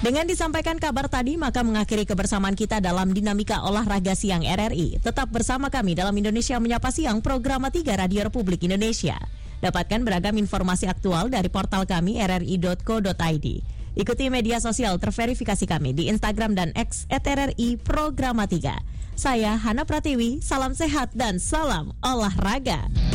Dengan disampaikan kabar tadi, maka mengakhiri kebersamaan kita dalam Dinamika Olahraga Siang RRI. Tetap bersama kami dalam Indonesia Menyapa Siang, Program 3 Radio Republik Indonesia. Dapatkan beragam informasi aktual dari portal kami rri.co.id. Ikuti media sosial terverifikasi kami di Instagram dan X @RRI Program 3. Saya Hana Pratiwi, salam sehat dan salam olahraga.